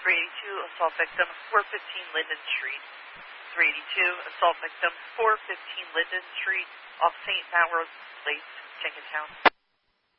382, assault victim, 415 Linden Street. 382, assault victim, 415 Linden Street, off St. Melrose Place, Jenkintown.